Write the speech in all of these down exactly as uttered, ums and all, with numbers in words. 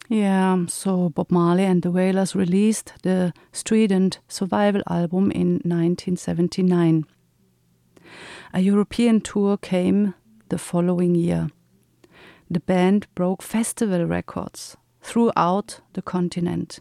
Yeah, so Bob Marley and the Wailers released the Strident Survival album in nineteen seventy-nine. A European tour came the following year. The band broke festival records throughout the continent,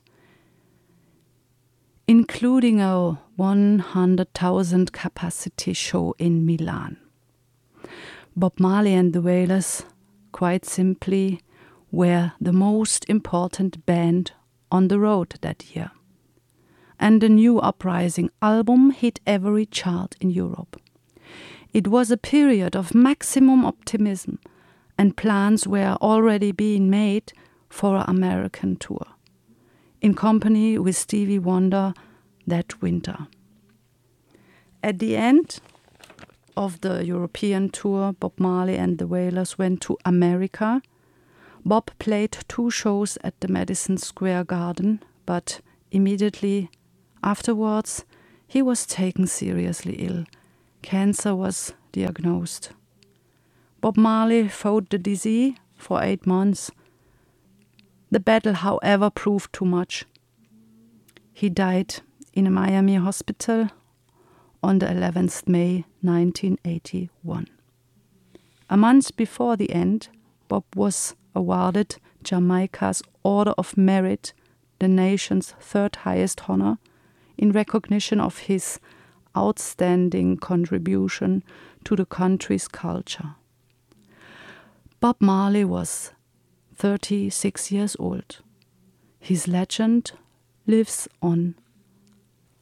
including a one hundred thousand capacity show in Milan. Bob Marley and the Wailers, quite simply, were the most important band on the road that year. And the new Uprising album hit every chart in Europe. It was a period of maximum optimism, and plans were already being made for an American tour, in company with Stevie Wonder that winter. At the end of the European tour, Bob Marley and the Wailers went to America. Bob played two shows at the Madison Square Garden, but immediately afterwards he was taken seriously ill. Cancer was diagnosed. Bob Marley fought the disease for eight months. The battle, however, proved too much. He died in a Miami hospital on the eleventh of May nineteen eighty-one. A month before the end, Bob was awarded Jamaica's Order of Merit, the nation's third highest honor, in recognition of his outstanding contribution to the country's culture. Bob Marley was thirty-six years old. His legend lives on